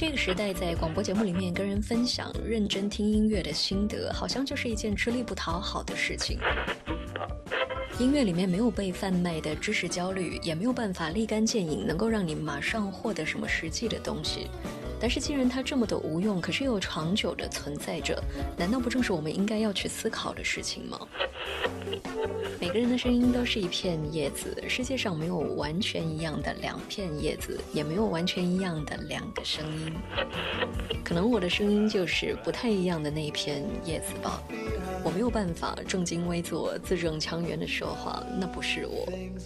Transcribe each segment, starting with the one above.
这个时代在广播节目里面跟人分享认真听音乐的心得，好像就是一件吃力不讨好的事情。音乐里面没有被贩卖的知识焦虑，也没有办法立竿见影能够让你马上获得什么实际的东西。但是既然它这么的无用，可是又长久的存在着，难道不正是我们应该要去思考的事情吗？每个人的声音都是一片叶子，世界上没有完全一样的两片叶子，也没有完全一样的两个声音。可能我的声音就是不太一样的那一片叶子吧。我没有办法正襟危坐、字正腔圆的说话，那不是我。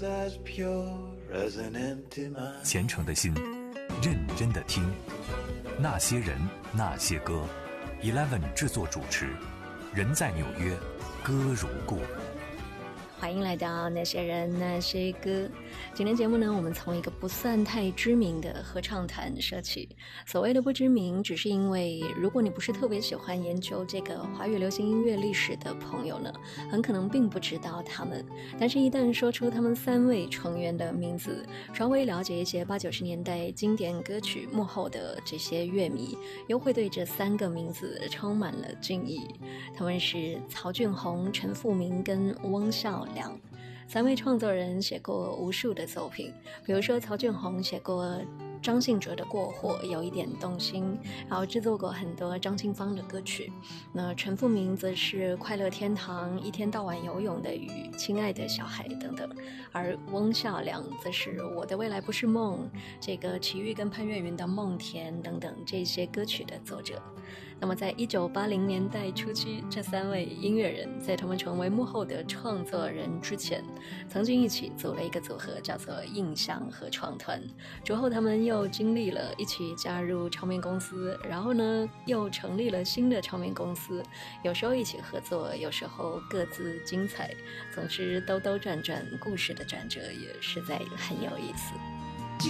虔诚的心，认真的听，那些人，那些歌。Eleven 制作主持，人在纽约，歌如故。 欢迎来到那些人那些歌。今天节目呢，我们从一个不算太知名的合唱团说起。所谓的不知名，只是因为如果你不是特别喜欢研究这个华语流行音乐历史的朋友呢，很可能并不知道他们。但是一旦说出他们3位成员的名字，稍微了解一些80、90年代经典歌曲幕后的这些乐迷，又会对这3个名字充满了敬意。他们是曹俊宏、陈复明跟翁孝良。3位创作人写过无数的作品，比如说曹俊宏写过张信哲的《过火》，有一点动心，然后制作过很多张清芳的歌曲。那陈复明则是《快乐天堂》、一天到晚游泳的鱼、亲爱的小孩等等，而翁孝良则是《我的未来不是梦》、这个齐豫跟潘越云的《梦田》等等这些歌曲的作者。那么在1980年代初期，这3位音乐人在他们成为幕后的创作人之前，曾经一起组了一个组合，叫做印象合创团。之后他们又经历了一起加入唱片公司，然后呢又成立了新的唱片公司，有时候一起合作，有时候各自精彩。总之兜兜转转，故事的转折也实在很有意思。